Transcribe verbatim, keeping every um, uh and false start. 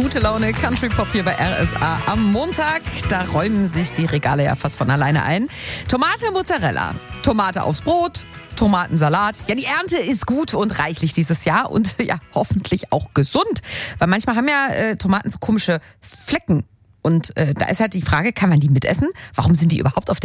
gute Laune Country Pop hier bei R S A am Montag. Da räumen sich die Regale ja fast von alleine ein. Tomate, Mozzarella, Tomate aufs Brot, Tomatensalat. Ja, die Ernte ist gut und reichlich dieses Jahr und ja, hoffentlich auch gesund. Weil manchmal haben ja äh, Tomaten so komische Flecken. Und äh, da ist halt die Frage, kann man die mitessen? Warum sind die überhaupt auf der